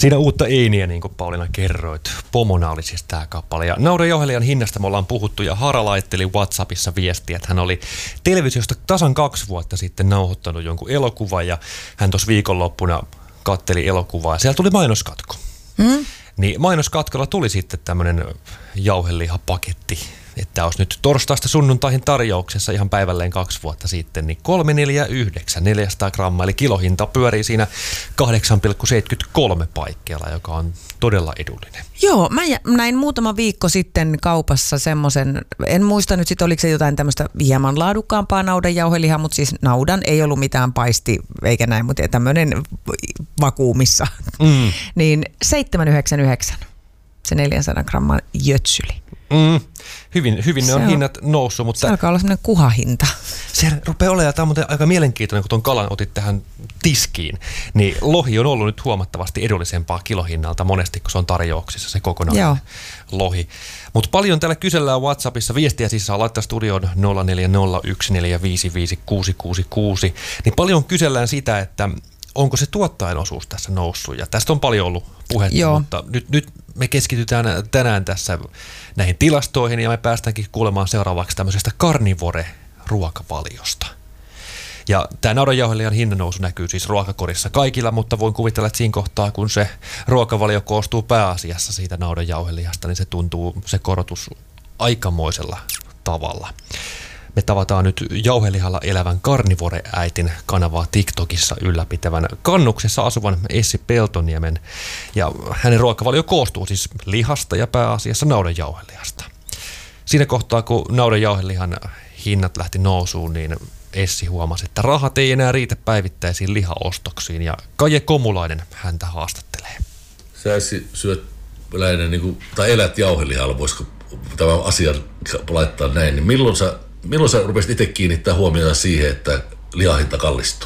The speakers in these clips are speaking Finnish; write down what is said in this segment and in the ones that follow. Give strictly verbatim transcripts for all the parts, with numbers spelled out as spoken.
Siinä uutta Einiä, niin kuin Pauliina kerroit. Pomona oli siis tämä kappale. Ja naudan jauhelijan hinnasta me ollaan puhuttu ja Hara laitteli WhatsAppissa viestiä, että hän oli televisiosta tasan kaksi vuotta sitten nauhoittanut jonkun elokuvan ja hän tuossa viikonloppuna katteli elokuvaa ja siellä tuli mainoskatko. Mm. Niin mainoskatkolla tuli sitten tämmöinen jauhelihapaketti, että olisi nyt torstaista sunnuntaihin tarjouksessa ihan päivälleen kaksi vuotta sitten, niin kolme neljä yhdeksän, neljäsataa grammaa, eli kilohinta pyörii siinä kahdeksan pilkku seitsemänkymmentäkolme paikkeilla, joka on todella edullinen. Joo, mä näin muutama viikko sitten kaupassa semmoisen, en muista nyt sitten oliko se jotain tämmöistä hieman laadukkaampaa naudan jauhelihaa, mutta siis naudan ei ollut mitään paisti eikä näin, mutta tämmöinen vakuumissa, mm. niin seitsemän yhdeksänkymmentäyhdeksän se neljäsataa gramman jötsyli. Mm. Hyvin, hyvin ne on, on hinnat noussut, mutta... Se alkaa olla semmoinen kuhahinta. Se rupeaa olemaan, tämä on muuten aika mielenkiintoinen, kun tuon kalan otit tähän tiskiin, niin lohi on ollut nyt huomattavasti edullisempaa kilohinnalta monesti, kun se on tarjouksissa, se kokonainen Joo. lohi. Mutta paljon täällä kysellään WhatsAppissa, viestiä siis saa laittaa studioon nolla neljä nolla yksi neljä viisi viisi kuusi kuusi kuusi, niin paljon kysellään sitä, että onko se tuottajan osuus tässä noussut, ja tästä on paljon ollut puhetta, Joo. mutta nyt, nyt me keskitytään tänään tässä näihin tilastoihin, ja me päästäänkin kuulemaan seuraavaksi tämmöisestä karnivore-ruokavaliosta. Ja tämä naudanjauhelijan hinnannousu näkyy siis ruokakorissa kaikilla, mutta voin kuvitella, että siinä kohtaa, kun se ruokavalio koostuu pääasiassa siitä naudanjauhelihasta, niin se tuntuu se korotus aikamoisella tavalla. Me tavataan nyt jauhelihalla elävän Karnivore-äitin kanavaa TikTokissa ylläpitävän Kannuksessa asuvan Essi Peltoniemen. Ja hänen ruokavalio koostuu siis lihasta ja pääasiassa naudanjauhelihasta. Siinä kohtaa, kun naudanjauhelihan hinnat lähti nousuun, niin Essi huomasi, että rahat ei enää riitä päivittäisiin lihaostoksiin. Ja Kaje Komulainen häntä haastattelee. Sä Essi syöt lähinnä, niin kuin, tai elät jauhelihalla, voisiko tämä asia laittaa näin, niin milloin sä Milloin sä rupesit itse kiinnittää huomiota siihen, että lihahinta kallistuu?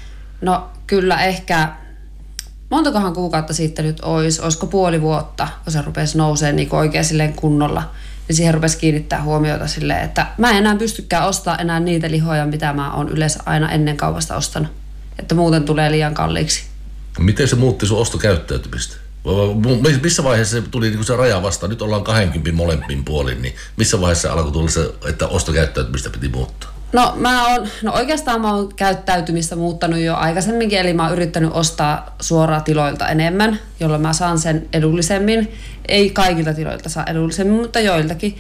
No kyllä ehkä, montakohan kuukautta sitten nyt olisi, olisiko puoli vuotta, kun se rupesi nousemaan niin oikein silleen kunnolla, niin siihen rupesi kiinnittää huomiota silleen, että mä en enää pystykään ostamaan enää niitä lihoja, mitä mä oon yleensä aina ennen kaupasta ostanut, että muuten tulee liian kalliiksi. Miten se muutti sun ostokäyttäytymistä? Missä vaiheessa se tuli niin se raja vastaan? Nyt ollaan kaksikymmentä molemmin puolin, niin missä vaiheessa alkoi tulla se, että ostokäyttäytymistä piti muuttaa? No, mä oon, no oikeastaan mä oon käyttäytymistä muuttanut jo aikaisemminkin, eli mä oon yrittänyt ostaa suoraan tiloilta enemmän, jolloin mä saan sen edullisemmin. Ei kaikilta tiloilta saa edullisemmin, mutta joiltakin.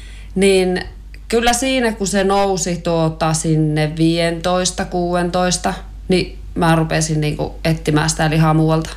Niin kyllä siinä, kun se nousi tuota sinne viisitoista kuusitoista, niin mä rupesin niinku etsimään sitä lihaa muualta.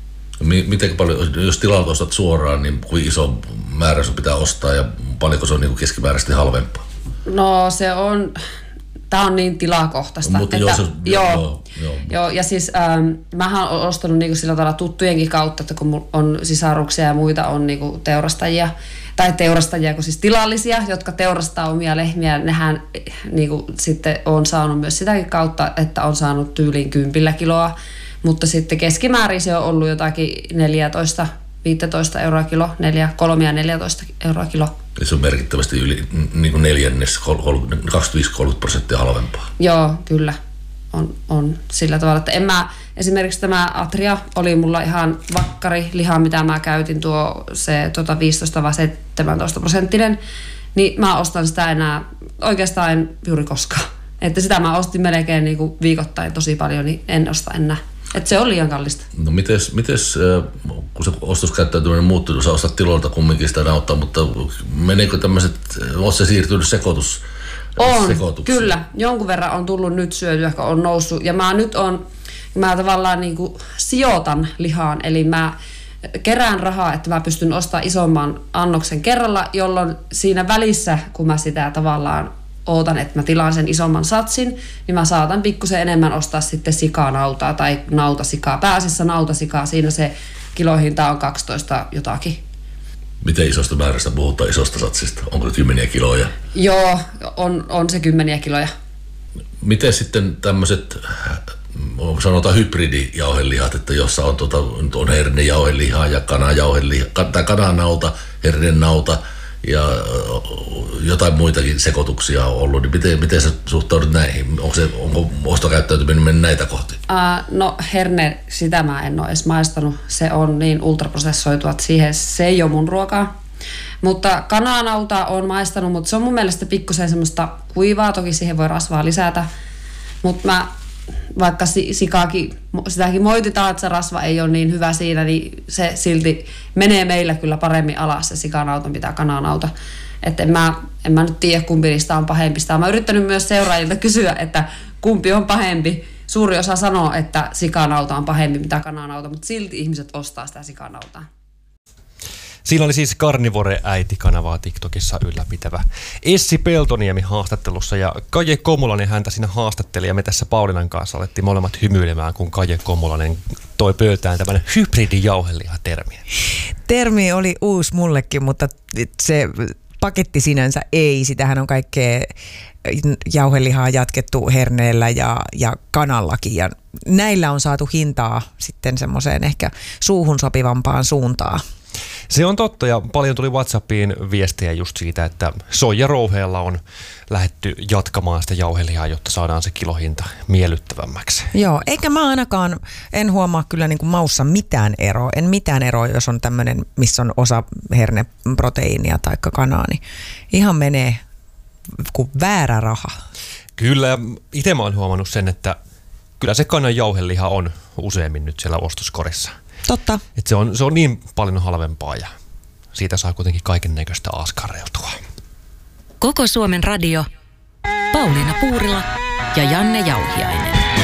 Miten paljon, jos tilalta ostat suoraan, niin kuinka iso määrä sun pitää ostaa ja paljonko se on niin keskimääräisesti halvempaa? No se on, tää on niin tilakohtaista. Mutta että, joo, se, joo, joo, joo. joo, ja siis ähm, mähän olen ostanut niinku sillä tavalla tuttujenkin kautta, että kun mulla on sisaruksia ja muita on niinku teurastajia, tai teurastajia, kun siis tilallisia, jotka teurastaa omia lehmiä, nehän niinku sitten on saanut myös sitäkin kautta, että on saanut tyyliin kympillä kiloa. Mutta sitten keskimäärin se on ollut jotakin neljätoista viisitoista euroa kilo, neljä, kolme ja neljätoista euroa kilo. Ja se on merkittävästi yli niin kuin neljännes, kaksikymmentäviisi kolmekymmentä prosenttia halvempaa. Joo, kyllä. On, on sillä tavalla, että en mä, esimerkiksi tämä Atria oli mulla ihan vakkari liha, mitä mä käytin, tuo se tuota viisitoista vai seitsemäntoista prosenttinen, niin mä ostan sitä enää oikeastaan en juuri koskaan. Että sitä mä ostin melkein niin kuin viikoittain tosi paljon, niin en osta enää. Että se on liian kallista. No mites, mites kun se ostoskäyttäytyminen muuttuu, sä ostat tiloilta kumminkin sitä nauttaa, mutta meneekö tämmöiset, on se siirtynyt sekoitus? On, kyllä. Jonkun verran on tullut nyt syötyä, kun on noussut. Ja mä nyt on, mä tavallaan niinku sijoitan lihaan, eli mä kerään rahaa, että mä pystyn ostamaan isomman annoksen kerralla, jolloin siinä välissä, kun mä sitä tavallaan ootan, että mä tilaan sen isomman satsin, niin mä saatan pikkusen enemmän ostaa sitten sikanautaa tai nautasikaa. Pääasiassa nautasikaa, siinä se kilohinta on kaksitoista jotakin. Miten isosta määrästä puhutaan, isosta satsista? Onko se kymmeniä kiloja? Joo, on, on se kymmeniä kiloja. Miten sitten tämmöiset, sanotaan hybridijauhelihat, että jossa on, tuota, on hernejauhelihaa ja kanajauhelihaa, tai kananauta, hernenauta ja jotain muitakin sekoituksia on ollut, niin miten, miten sä suhtaudut näihin? Onko, se, onko ostokäyttäytyminen mennyt näitä kohti? Uh, no herne, sitä mä en ole edes maistanut. Se on niin ultraprosessoitu, että siihen, se ei ole mun ruokaa. Mutta kananauta on maistanut, mutta se on mun mielestä pikkusen semmoista kuivaa. Toki siihen voi rasvaa lisätä. Mutta mä, vaikka sikaakin, sitäkin moititaan, että se rasva ei ole niin hyvä siinä, niin se silti menee meillä kyllä paremmin alas se sikanauta, mitä kananauta. Että en mä, en mä nyt tiedä, kumpi niistä on pahempi. Sitä mä oon yrittänyt myös seuraajilta kysyä, että kumpi on pahempi. Suuri osa sanoo, että sikanauta on pahempi mitä kananauta, mutta silti ihmiset ostaa sitä sikanautaa. Siinä oli siis Carnivore-äiti-kanavaa TikTokissa ylläpitävä Essi Peltoniemi haastattelussa ja Kaje Komulainen häntä siinä haastatteli ja me tässä Paulinan kanssa alettiin molemmat hymyilemään, kun Kaje Komulainen toi pöytään tämän hybridijauheliha-termi. Termi oli uusi mullekin, mutta se paketti sinänsä ei. Sitähän on kaikkea jauhelihaa jatkettu herneellä ja, ja kanallakin ja näillä on saatu hintaa sitten semmoiseen ehkä suuhun sopivampaan suuntaan. Se on totta ja paljon tuli WhatsAppiin viestejä just siitä, että soijarouheella on lähdetty jatkamaan sitä jauhelihaa, jotta saadaan se kilohinta miellyttävämmäksi. Joo, eikä mä ainakaan, en huomaa kyllä niin kuin maussa mitään eroa. En mitään eroa, jos on tämmöinen, missä on osa herneproteiinia tai kanaa, niin ihan menee kuin väärä raha. Kyllä ja itse mä oon huomannut sen, että kyllä se kanan jauheliha on useammin nyt siellä ostoskorissa. Totta. Et se, on, se on niin paljon halvempaa ja siitä saa kuitenkin kaiken näköistä askarreltua. Koko Suomen radio, Pauliina Puurila ja Janne Jauhiainen.